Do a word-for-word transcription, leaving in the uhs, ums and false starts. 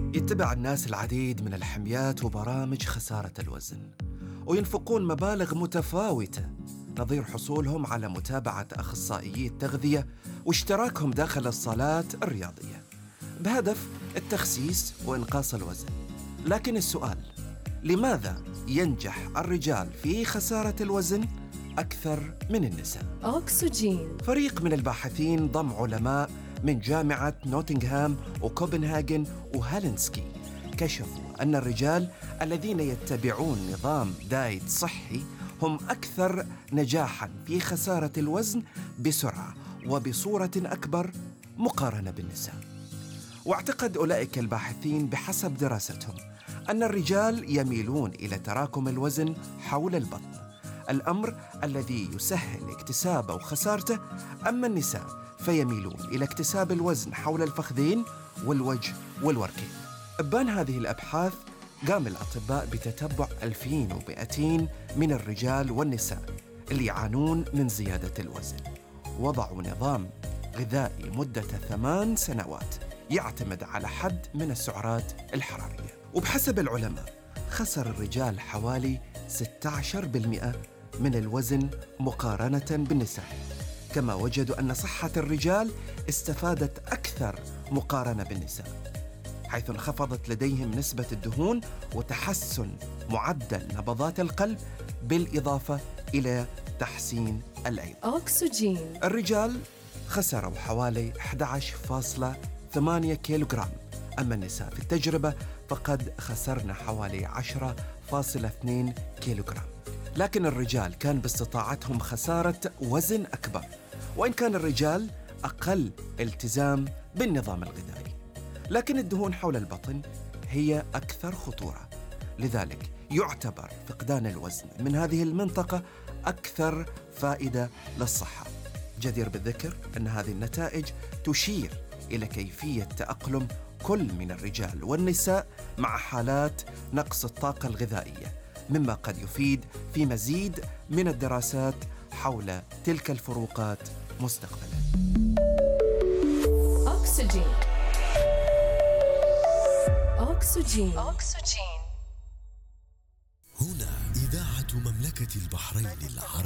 يتبع الناس العديد من الحميات وبرامج خسارة الوزن، وينفقون مبالغ متفاوتة نظير حصولهم على متابعة أخصائيي التغذية واشتراكهم داخل الصالات الرياضية بهدف التخسيس وإنقاص الوزن. لكن السؤال: لماذا ينجح الرجال في خسارة الوزن أكثر من النساء؟ أكسجين. فريق من الباحثين ضم علماء من جامعة نوتنغهام وكوبنهاغن وهالنسكي كشفوا أن الرجال الذين يتبعون نظام دايت صحي هم أكثر نجاحاً في خسارة الوزن بسرعة وبصورة أكبر مقارنة بالنساء. واعتقد أولئك الباحثين بحسب دراستهم أن الرجال يميلون إلى تراكم الوزن حول البطن، الأمر الذي يسهل اكتسابه وخسارته، أما النساء فيميلون إلى اكتساب الوزن حول الفخذين والوجه والوركين. إبان هذه الأبحاث قام الأطباء بتتبع ألفين ومئتين من الرجال والنساء اللي يعانون من زيادة الوزن، وضعوا نظام غذائي مدة ثمان سنوات يعتمد على حد من السعرات الحرارية. وبحسب العلماء خسر الرجال حوالي ستة عشر بالمئة من الوزن مقارنة بالنساء، كما وجدوا أن صحة الرجال استفادت أكثر مقارنة بالنساء، حيث انخفضت لديهم نسبة الدهون وتحسن معدل نبضات القلب بالإضافة إلى تحسين الأيض. أكسجين. الرجال خسروا حوالي أحد عشر فاصلة ثمانية كيلوغرام، أما النساء في التجربة فقد خسرنا حوالي عشرة فاصلة اثنين كيلوغرام. لكن الرجال كان باستطاعتهم خسارة وزن أكبر، وإن كان الرجال أقل التزام بالنظام الغذائي، لكن الدهون حول البطن هي أكثر خطورة، لذلك يعتبر فقدان الوزن من هذه المنطقة أكثر فائدة للصحة. جدير بالذكر أن هذه النتائج تشير إلى كيفية تأقلم كل من الرجال والنساء مع حالات نقص الطاقة الغذائية، مما قد يفيد في مزيد من الدراسات حول تلك الفروقات مستقبلاً. أكسجين. أكسجين. أكسجين. هنا إذاعة مملكة البحرين العربية.